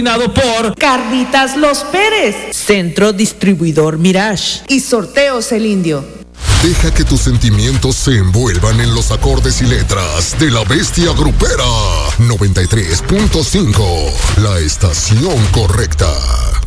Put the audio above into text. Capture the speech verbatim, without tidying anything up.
Por Carnitas Los Pérez, Centro Distribuidor Mirage y Sorteos El Indio. Deja que tus sentimientos se envuelvan en los acordes y letras de La Bestia Grupera. noventa y tres punto cinco, la estación correcta.